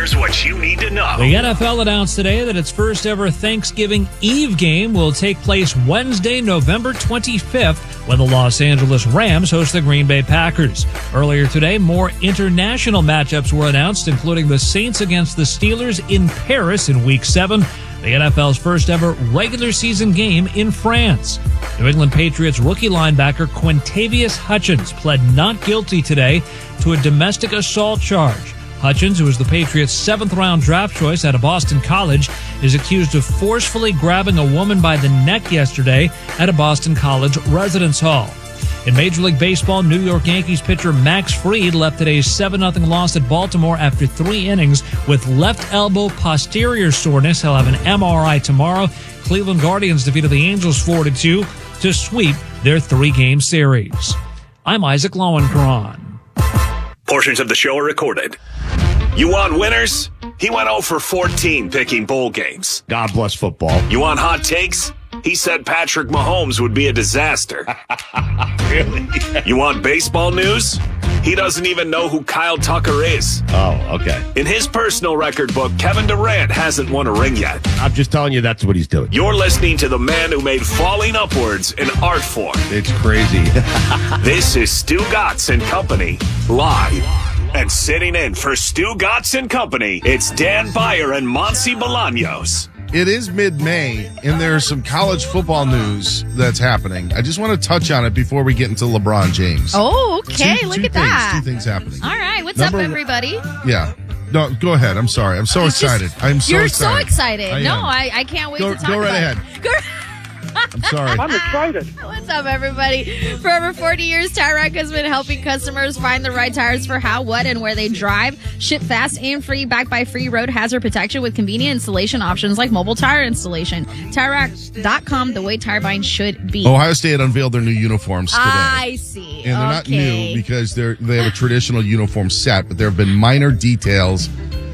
Here's what you need to know. The NFL announced today that its first ever Thanksgiving Eve game will take place Wednesday, November 25th, when the Los Angeles Rams host the Green Bay Packers. Earlier today, more international matchups were announced, including the Saints against the Steelers in Paris in Week 7, the NFL's first ever regular season game in France. New England Patriots rookie linebacker Quintavious Hutchins pled not guilty today to a domestic assault charge. Hutchins, who was the Patriots' 7th-round draft choice out of Boston College, is accused of forcefully grabbing a woman by the neck yesterday at a Boston College residence hall. In Major League Baseball, New York Yankees pitcher Max Fried left today's 7-0 loss at Baltimore after 3 innings with left elbow posterior soreness. He'll have an MRI tomorrow. Cleveland Guardians defeated the Angels 4-2 to sweep their 3-game series. I'm Isaac Lowenkron. Portions of the show are recorded. You want winners? He went 0 for 14 picking bowl games. God bless football. You want hot takes? He said Patrick Mahomes would be a disaster. Really? You want baseball news? He doesn't even know who Kyle Tucker is. Oh, okay. In his personal record book, Kevin Durant hasn't won a ring yet. I'm just telling you that's what he's doing. You're listening to the man who made falling upwards an art form. It's crazy. This is Stu Gatz and Company, live. And sitting in for Stu Gatz and Company, it's Dan Beyer and Monsi Bolaños. It is mid-May, and there's some college football news that's happening. I just want to touch on it before we get into LeBron James. Oh, okay. Look at that. Two things happening. All right. What's up, everybody? Yeah. No, go ahead. I'm sorry. I'm so excited. You're so excited. I can't wait to talk about it. Go right ahead. I'm sorry. I'm excited. What's up, everybody? For over 40 years, Tire Rack has been helping customers find the right tires for how, what, and where they drive. Ship fast and free, backed by free road hazard protection with convenient installation options like mobile tire installation. TireRack.com, the way tire buying should be. Ohio State unveiled their new uniforms today. I see. And they're not new because they have a traditional uniform set, but there have been minor details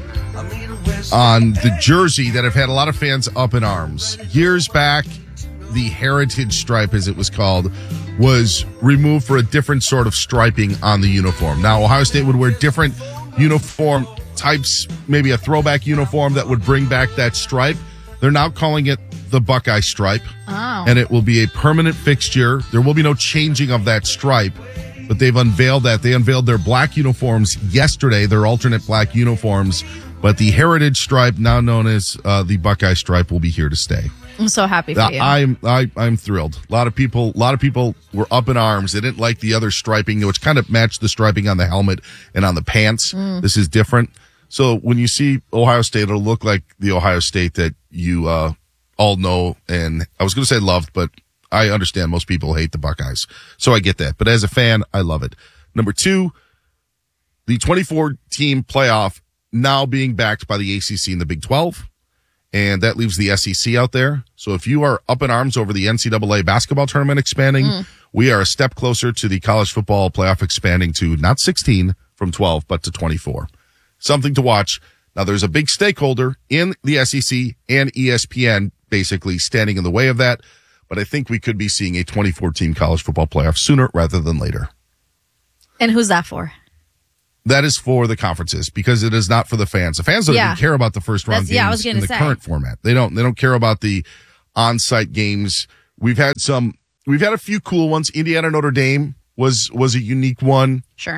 on the jersey that have had a lot of fans up in arms. Years back, the heritage stripe, as it was called, was removed for a different sort of striping on the uniform. Now, Ohio State would wear different uniform types, maybe a throwback uniform that would bring back that stripe. They're now calling it the Buckeye stripe, and it will be a permanent fixture. There will be no changing of that stripe, but they've unveiled that. They unveiled their black uniforms yesterday, their alternate black uniforms, but the heritage stripe, now known as the Buckeye stripe, will be here to stay. I'm so happy for you. I'm thrilled. A lot of people were up in arms. They didn't like the other striping, which kind of matched the striping on the helmet and on the pants. This is different. So when you see Ohio State, it'll look like the Ohio State that you all know, and I was going to say loved, but I understand most people hate the Buckeyes. So I get that. But as a fan, I love it. Number 2, the 24-team playoff now being backed by the ACC and the Big 12. And that leaves the SEC out there. So if you are up in arms over the NCAA basketball tournament expanding, we are a step closer to the college football playoff expanding to not 16 from 12, but to 24. Something to watch. Now, there's a big stakeholder in the SEC and ESPN basically standing in the way of that. But I think we could be seeing a 24-team college football playoff sooner rather than later. And who's that for? That is for the conferences because it is not for the fans. The fans don't even care about the first round games in the current format. They don't care about the on-site games. We've had a few cool ones. Indiana Notre Dame was a unique one. Sure.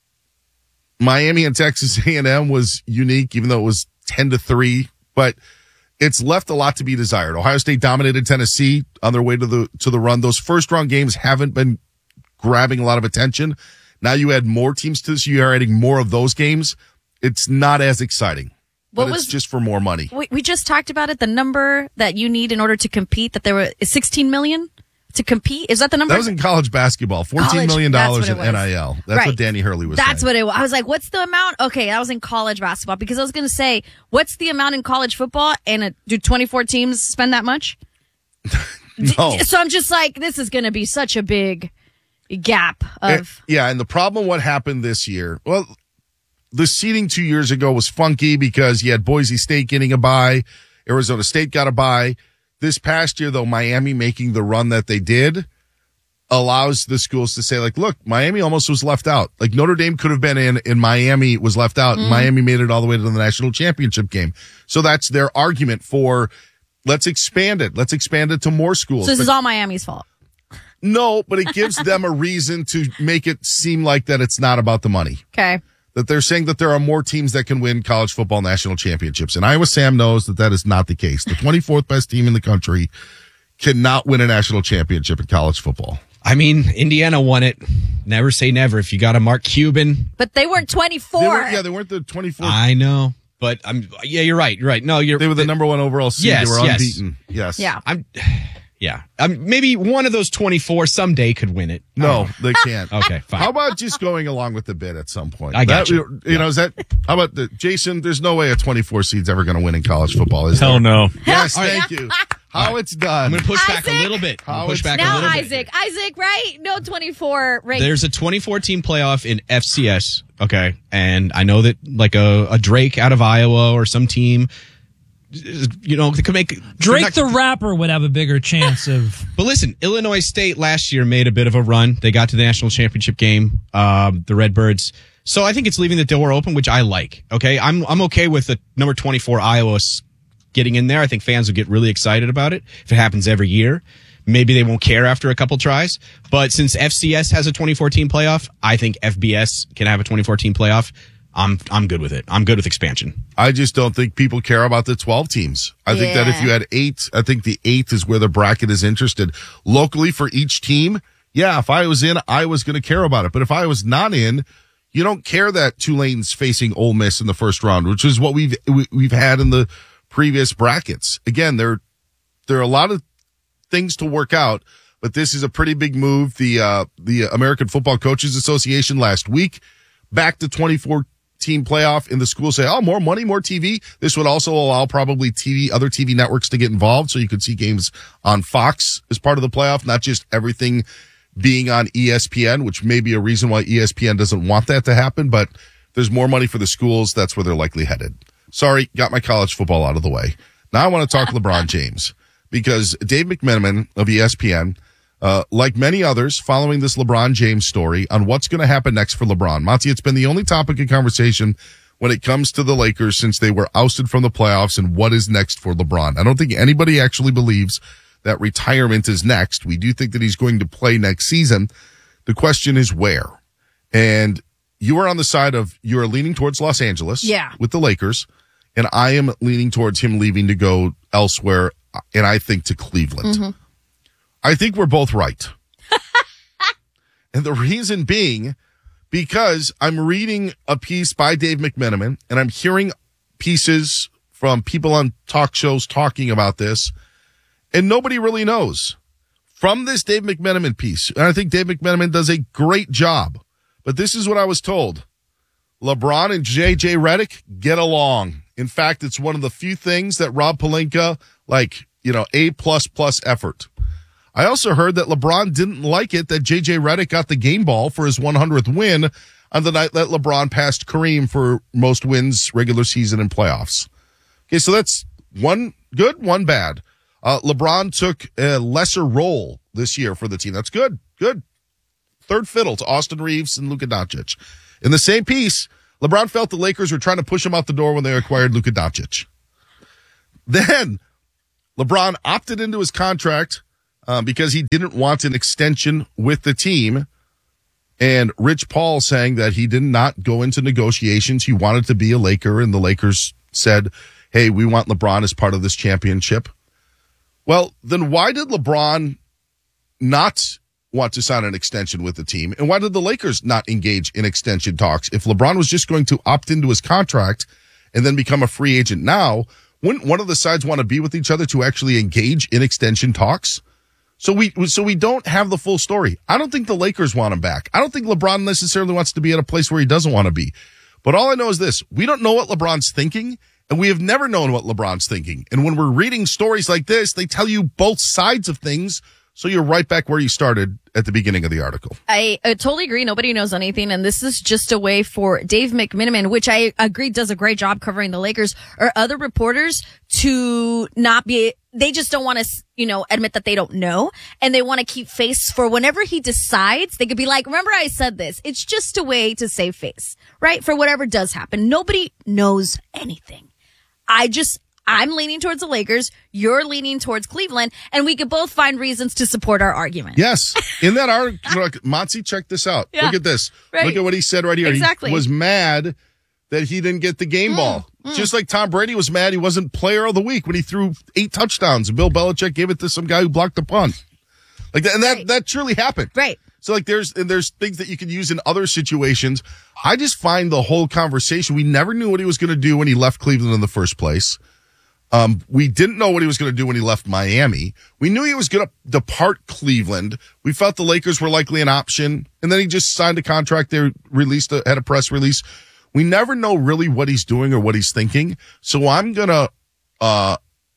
Miami and Texas A&M was unique, even though it was 10-3, but it's left a lot to be desired. Ohio State dominated Tennessee on their way to the run. Those first round games haven't been grabbing a lot of attention. Now you add more teams to this. You are adding more of those games. It's not as exciting, but it's just for more money. We just talked about it. The number that you need in order to compete, that there were $16 million to compete. Is that the number? That was in college basketball. $14 million in NIL. That's what Danny Hurley was saying. That's what it was. I was like, what's the amount? Okay, that was in college basketball because I was going to say, what's the amount in college football? And do 24 teams spend that much? No. So I'm just like, this is going to be such a big gap of and the problem what happened this year, well, the seeding 2 years ago was funky because you had Boise State getting a bye, Arizona State got a bye. This past year though, Miami making the run that they did, allows the schools to say, like, look, Miami almost was left out. Like, Notre Dame could have been in, and Miami was left out. And Miami made it all the way to the national championship game. So that's their argument for, let's expand it. Let's expand it to more schools. So this is all Miami's fault. No, but it gives them a reason to make it seem like that it's not about the money. Okay. That they're saying that there are more teams that can win college football national championships. And Iowa Sam knows that that is not the case. The 24th best team in the country cannot win a national championship in college football. I mean, Indiana won it. Never say never. If you got a Mark Cuban. But they weren't 24. They weren't the 24th. I know. But you're right. You're right. No, they were the number one overall seed. Yes, they were unbeaten. Yes. Yeah. Maybe one of those 24 someday could win it. No, they can't. Okay, fine. How about just going along with the bid at some point? I got you. You know, is that, how about Jason? There's no way a 24 seed's ever going to win in college football, is Hell there? no. Yes, thank you. How it's done. I'm going to push back Isaac? a little bit. Now, Bit. Isaac, right? No 24 rank. There's a 24-team playoff in FCS, okay? And I know that like a Drake out of Iowa or some team, you know, they could make... Drake the rapper would have a bigger chance of... But listen, Illinois State last year made a bit of a run. They got to the national championship game, the Redbirds. So I think it's leaving the door open, which I like, okay? I'm okay with the number 24 Iowa getting in there. I think fans will get really excited about it if it happens every year. Maybe they won't care after a couple tries. But since FCS has a 24-team playoff, I think FBS can have a 24-team playoff. I'm good with it. I'm good with expansion. I just don't think people care about the 12 teams. I think that if you had 8, I think the 8th is where the bracket is interested. Locally for each team, yeah, if I was in, I was going to care about it. But if I was not in, you don't care that Tulane's facing Ole Miss in the first round, which is what we've had in the previous brackets. Again, there are a lot of things to work out, but this is a pretty big move. The American Football Coaches Association last week back to 24-team playoff, and the schools say, oh, more money, more TV. This would also allow probably other TV networks to get involved, so you could see games on Fox as part of the playoff, not just everything being on ESPN, which may be a reason why ESPN doesn't want that to happen, but there's more money for the schools. That's where they're likely headed. Sorry, got my college football out of the way. Now I want to talk LeBron James, because Dave McMenamin of ESPN, like many others, following this LeBron James story on what's going to happen next for LeBron. Monty, it's been the only topic of conversation when it comes to the Lakers since they were ousted from the playoffs and what is next for LeBron. I don't think anybody actually believes that retirement is next. We do think that he's going to play next season. The question is where. And you are on the side of, you are leaning towards Los Angeles with the Lakers, and I am leaning towards him leaving to go elsewhere, and I think to Cleveland. Mm-hmm. I think we're both right. And the reason being, because I'm reading a piece by Dave McMenamin, and I'm hearing pieces from people on talk shows talking about this, and nobody really knows. From this Dave McMenamin piece, and I think Dave McMenamin does a great job, but this is what I was told. LeBron and J.J. Redick get along. In fact, it's one of the few things that Rob Pelinka, A++ effort. I also heard that LeBron didn't like it that J.J. Redick got the game ball for his 100th win on the night that LeBron passed Kareem for most wins regular season and playoffs. Okay, so that's one good, one bad. LeBron took a lesser role this year for the team. That's good. Good. Third fiddle to Austin Reeves and Luka Doncic. In the same piece, LeBron felt the Lakers were trying to push him out the door when they acquired Luka Doncic. Then LeBron opted into his contract because he didn't want an extension with the team. And Rich Paul saying that he did not go into negotiations. He wanted to be a Laker, and the Lakers said, hey, we want LeBron as part of this championship. Well, then why did LeBron not want to sign an extension with the team? And why did the Lakers not engage in extension talks? If LeBron was just going to opt into his contract and then become a free agent now, wouldn't one of the sides want to be with each other to actually engage in extension talks? So we don't have the full story. I don't think the Lakers want him back. I don't think LeBron necessarily wants to be at a place where he doesn't want to be. But all I know is this. We don't know what LeBron's thinking, and we have never known what LeBron's thinking. And when we're reading stories like this, they tell you both sides of things So you're right back where you started at the beginning of the article. I totally agree. Nobody knows anything. And this is just a way for Dave McMenamin, which I agree does a great job covering the Lakers, or other reporters to not be, they just don't want to, admit that they don't know. And they want to keep face for whenever he decides. They could be like, remember I said this. It's just a way to save face, right? For whatever does happen. Nobody knows anything. I'm leaning towards the Lakers. You're leaning towards Cleveland, and we could both find reasons to support our argument. Yes. In that article, Monty, check this out. Yeah. Look at this. Right. Look at what he said right here. Exactly. He was mad that he didn't get the game ball. Just like Tom Brady was mad he wasn't player of the week when he threw 8 touchdowns and Bill Belichick gave it to some guy who blocked a punt. Like that, and that truly happened. Right. So like there's things that you can use in other situations. I just find the whole conversation, we never knew what he was going to do when he left Cleveland in the first place. We didn't know what he was going to do when he left Miami. We knew he was going to depart Cleveland. We felt the Lakers were likely an option. And then he just signed a contract. They had a press release. We never know really what he's doing or what he's thinking. So I'm going to,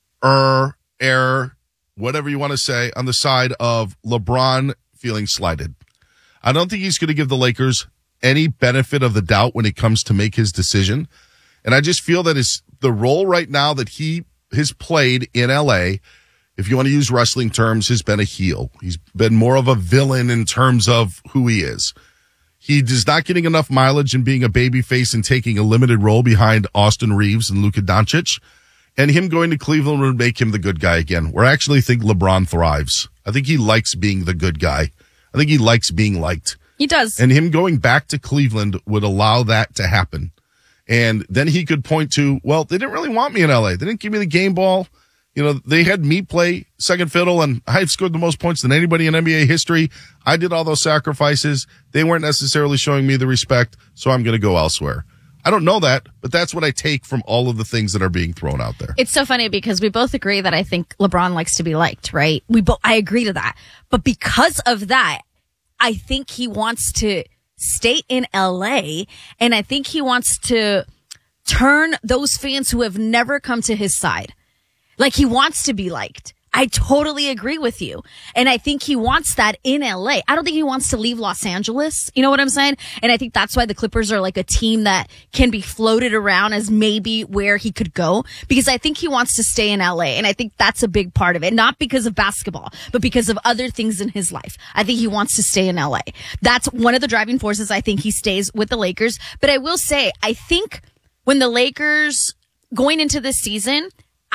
err, whatever you want to say, on the side of LeBron feeling slighted. I don't think he's going to give the Lakers any benefit of the doubt when it comes to make his decision. And I just feel that the role right now that he has played in LA, if you want to use wrestling terms, has been a heel. He's been more of a villain in terms of who he is. He is not getting enough mileage in being a babyface and taking a limited role behind Austin Reeves and Luka Doncic. And him going to Cleveland would make him the good guy again, where I actually think LeBron thrives. I think he likes being the good guy. I think he likes being liked. He does. And him going back to Cleveland would allow that to happen. And then he could point to, well, they didn't really want me in LA. They didn't give me the game ball. They had me play second fiddle, and I've scored the most points than anybody in NBA history. I did all those sacrifices. They weren't necessarily showing me the respect, so I'm going to go elsewhere. I don't know that, but that's what I take from all of the things that are being thrown out there. It's so funny because we both agree that I think LeBron likes to be liked, right? I agree to that. But because of that, I think he wants to stay in LA, and I think he wants to turn those fans who have never come to his side. Like, he wants to be liked. I totally agree with you. And I think he wants that in LA. I don't think he wants to leave Los Angeles. You know what I'm saying? And I think that's why the Clippers are like a team that can be floated around as maybe where he could go, because I think he wants to stay in LA. And I think that's a big part of it. Not because of basketball, but because of other things in his life. I think he wants to stay in LA. That's one of the driving forces. I think he stays with the Lakers. But I will say, I think when the Lakers going into this season,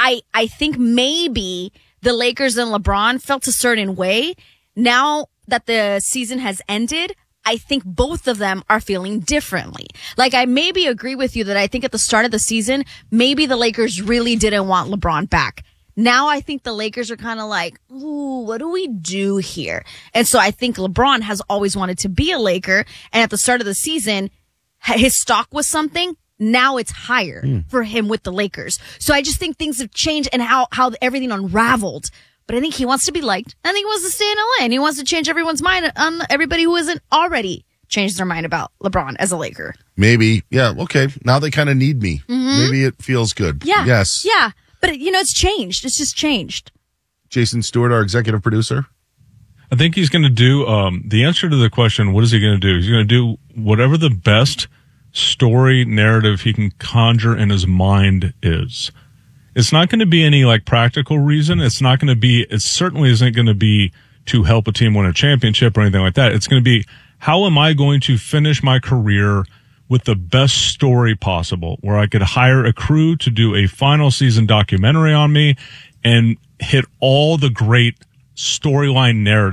I think maybe the Lakers and LeBron felt a certain way. Now that the season has ended, I think both of them are feeling differently. Like, I maybe agree with you that I think at the start of the season, maybe the Lakers really didn't want LeBron back. Now I think the Lakers are kind of like, ooh, what do we do here? And so I think LeBron has always wanted to be a Laker. And at the start of the season, his stock was something. Now it's higher for him with the Lakers. So I just think things have changed and how everything unraveled. But I think he wants to be liked. I think he wants to stay in LA, and he wants to change everyone's mind on everybody who hasn't already changed their mind about LeBron as a Laker. Maybe. Yeah. Okay. Now they kind of need me. Mm-hmm. Maybe it feels good. Yeah. Yes. Yeah. But it's changed. It's just changed. Jason Stewart, our executive producer. I think he's going to do, the answer to the question, what is he going to do? He's going to do whatever the best story narrative he can conjure in his mind is. It's not going to be any like practical reason. It certainly isn't going to be to help a team win a championship or anything like that. It's going to be, how am I going to finish my career with the best story possible, where I could hire a crew to do a final season documentary on me and hit all the great storyline narratives